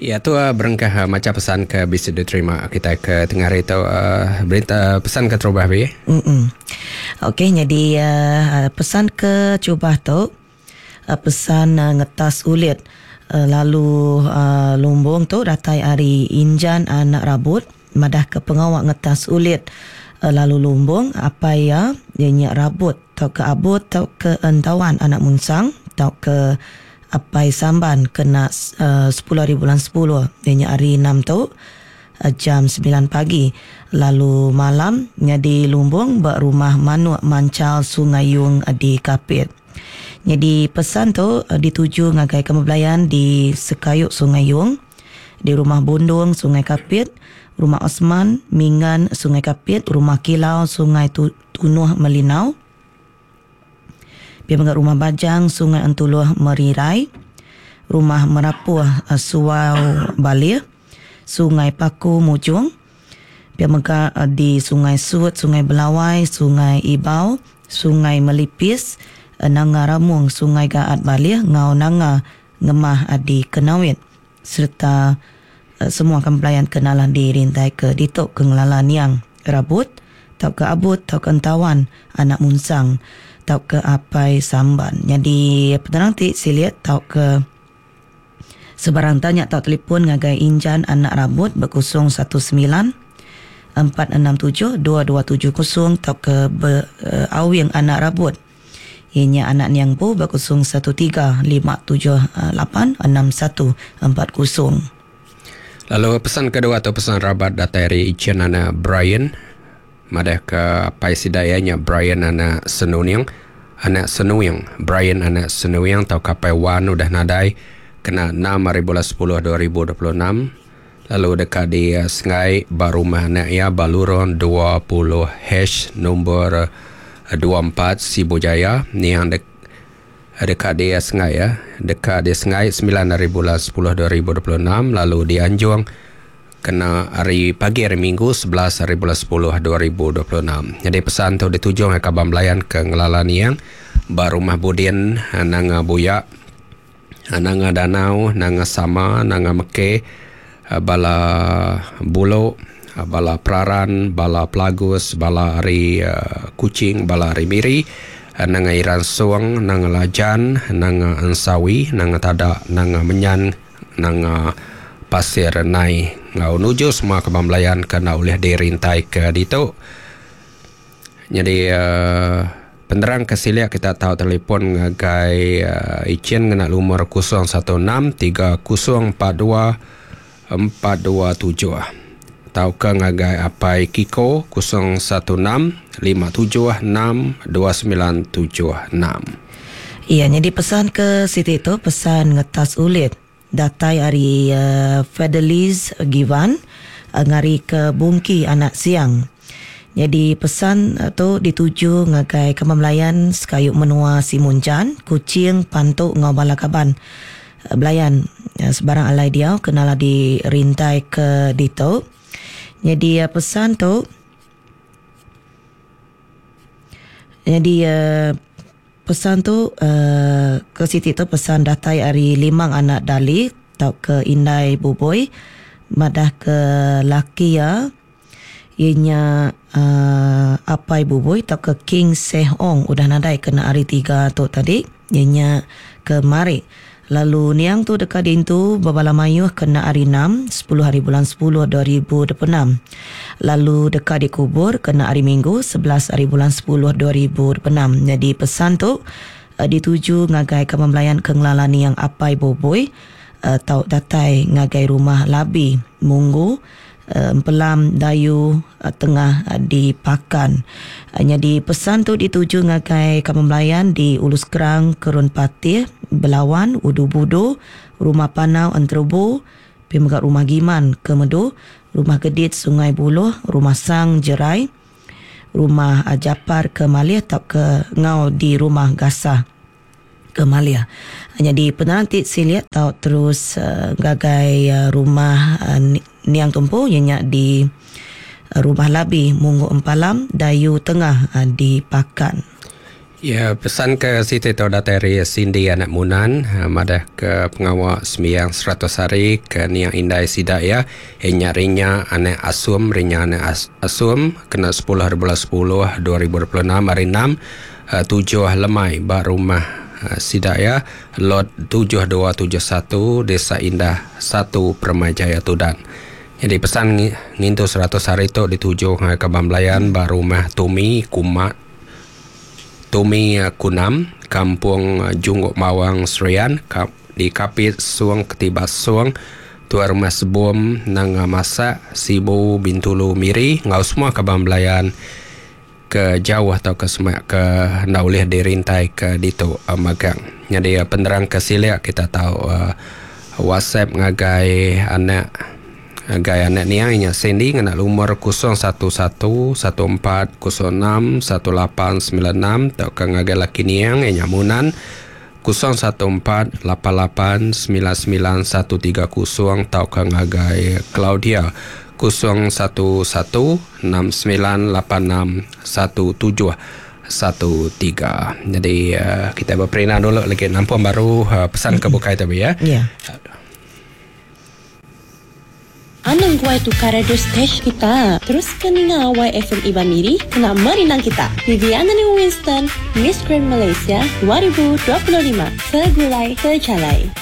Ya tu berengkah macam pesan ke bisa diterima kita ke tengah hari tu berita pesan ke terubah be. Okey, jadi pesan ke cubah tu pesan ngetas ulit lalu lumbung tu datai hari injan anak rabut madah ke pengawak ngetas ulit lalu lumbung apa ya dia rabut tau ke abut tau ke entawan anak munsang tau ke apai samban kena 10 hari bulan 10 dia hari 6 tu jam 9 pagi lalu malam jadi lumbung bak rumah manuk mancal Sungai Yung di Kapit. Jadi pesan tu dituju ngagai kemebelayan di Sekayuk Sungai Yung, di rumah Bundung Sungai Kapit, rumah Osman Mingan Sungai Kapit, rumah Kilau Sungai Tunuh Melinau, Pihak rumah Bajang Sungai Antuluh Merirai, rumah Merapuh Suau Balir, Sungai Paku Mujung, Pihak di Sungai Sut, Sungai Belawai, Sungai Ibau, Sungai Melipis, Nanga Ramung, Sungai Gaat Balir, Ngau Nanga Ngemah di Kenawit, serta semua kempelayan kenalan dirintai ke ditok kengelalan yang rabut, tau ke abut, tau ke entawan, anak munsang, tau ke apai samban. Jadi penerang ti siliat tau ke sebarang tanya tau telefon ngagai injan anak rabut berkusung 19 467 2270 tau ke awing anak rabut. Ianya anak niang bu berkusung 13 578 6140. Lalu pesan kedua atau pesan rabat datari Ichen anak Brian madah ke pai sidayanya Brian anak Senuyang Brian anak Senuyang tau kapai wan udah nadai kena 6/10/2026 lalu dekat di Sengai Barumah anak ya Baluron 20 hash nombor 24 Sibujaya ni yang dekat di Sengai ya, dekat di Sengai 9/10/2026 lalu di Anjung kena hari pagi hari Minggu 11/10/2026. Jadi pesan tu dituju ke Kabam Belayan ke ngelalan yang Barumah Budin nanga Buyak nanga Danau nanga Sama nanga Meke bala Bulo bala Praran, bala Pelagus, bala Ari Kucing, bala Ari Miri, nanga Iran Suang, nanga Lajan, nanga Ansawi, nanga Tada, nanga Menyan, nanga Pasir Nai. Ngau nuju semua kebambelayan kena oleh dirintai ke ditu. Jadi penerang kesiliak kita tahu telefon ngagai Ichen kena lumur 016 3042 427. Tau ke ngagai apai Kiko 016-576-2976. Iya, jadi pesan ke Siti itu pesan ngetas ulit datai hari Fedeliz Givan ngari ke Bungki anak siang. Jadi pesan tu dituju ngagai Kemamelayan Sekayuk Menua Simunjan Kucing Pantuk Ngau Balakaban Belayan sebarang alai dia kenala dirintai ke dito. Jadi pesan tu ke Siti tu pesan datai hari Limang anak Dali tau ke Indai Buboy madah ke laki ya ianya apai Buboy tau ke King Sehong udah nadai kena hari 3 tu tadi ianya ke Mari. Lalu niang tu dekat dintu Babala Mayuh kena hari 6 10 hari bulan 10 2026. Lalu dekat dikubur kena hari Minggu 11 hari bulan 10 2026. Jadi pesan tu dituju ngagai Kemamelayan Kengelalan yang apai Boboy tau datai ngagai rumah Labi Munggu Pelam Dayu tengah dipakan. Jadi pesan tu dituju ngagai Kemamelayan di Ulus Kerang Kerun Patih Belawan Udu Budo Rumah Panau Anterubu Pemegak Rumah Giman Kemedu Rumah Gedit Sungai Buloh Rumah Sang Jerai Rumah Japar ke Malia tak ke Ngau di Rumah Gasah ke Malia. Jadi peneranti siliat tau terus gagai rumah Niang Tumpu ianya di Rumah Labi Munggu Empalam Dayu Tengah di Pakan. Ya, pesan ke Siti Taudateri Cindy anak Munan, madah ke pengawal sembiang 100 hari ke Niang Indai Sidak ya. Rinya anak asum, rinya anak asum kena 10 hari bulan 10 2026 hari 6 7 lemai bak rumah Sidak ya. Lot 7271 Desa Indah 1 Permajaya Tudan. Jadi pesan ngintu 100 hari itu dituju ke Bamblayan bak rumah Tumi Kunam, Kampung Junguk Mawang Serian, di Kapit Suang Ketibas Suang, Tuan Rumah Sebum, Nang Masak, Sibu Bintulu Miri, ngau semua ke Bamblayan ke jauh atau ke semak ke naulih dirintai ke Dito Magang. Jadi penerang ke Silia kita tahu WhatsApp ngagai anak ni yang Cindy anak umur 01114061896 atau kang ngagai laki ni yang Munan 0148899130 atau kang ngagai Claudia 0119861713. Jadi kita berperinah dulu lagi nampak baru pesan ke bukai tapi ya. Ya. Anong guay tu radio station kita. Terus keninga away FM Iba Miri kena merinang kita. Viviana ni Winston, Miss Grand Malaysia 2025. Segulai, sejalai.